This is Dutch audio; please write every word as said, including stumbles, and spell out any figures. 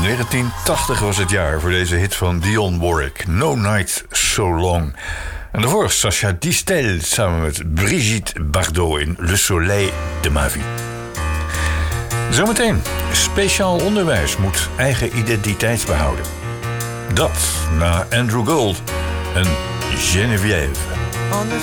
negentien tachtig was het jaar voor deze hit van Dionne Warwick. No Night So Long. En daarvoor Sacha Distel samen met Brigitte Bardot in Le Soleil de ma vie. Zometeen, speciaal onderwijs moet eigen identiteit behouden. Dat na Andrew Gold en Geneviève.